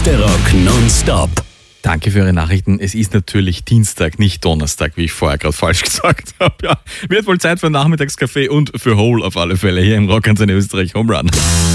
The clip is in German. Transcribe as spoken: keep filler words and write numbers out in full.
Der Rock nonstop. Danke für Ihre Nachrichten. Es ist natürlich Dienstag, nicht Donnerstag, wie ich vorher gerade falsch gesagt habe. Ja, wird wohl Zeit für einen Nachmittagskaffee und für Hole auf alle Fälle hier im Rock an Österreich Home Run.